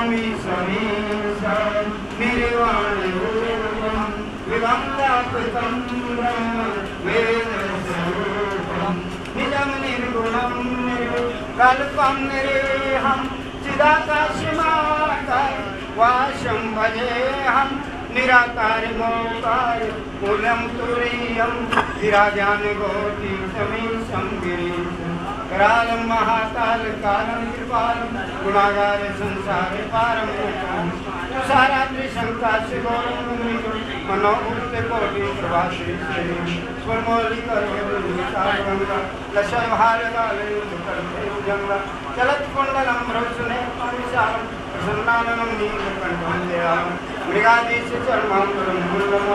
नमामि समीशं निर्वाणरूपं विभक्ताकृतं ब्रह्म वेदस्वरूपं निजं निर्गुणं निर्विकल्पं निरेहं चिदाकाशमाकार वासं भजेऽहं निराकार मोकार मूलं तुरीयं विराजानुगोतीसमीशं गिरीशं करालं महाकाल कालं कृपालं गुणागार संसार पारं तुषाराद्रि शंकास्य गौरं मनोभूत कोटि प्रभाषे स्वरमौलि करोगंगा लक्ष्य भारकाले जंगा चलत कुंडलं रोचने पारिशालं प्रसन्नाननं नीलकंठं दयालं मृगादीश चर्मांबरं